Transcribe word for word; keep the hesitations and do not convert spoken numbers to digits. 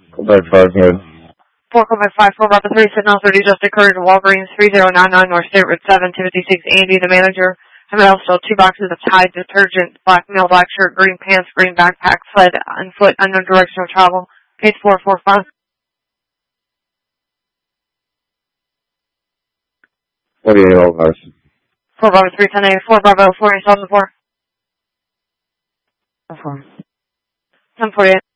Call back five head. four call back five, four Bravo three, signal thirty just occurred in Walgreens, three zero nine nine North State Route seven, two fifty-six, Andy, the manager. I also two boxes of Tide detergent, black male, black shirt, green pants, green backpack, fled on foot, unknown direction of travel. Case four four five. forty-eight all guys. four Bravo three, ten eight, four Bravo, four eight seven four. ten forty-eight.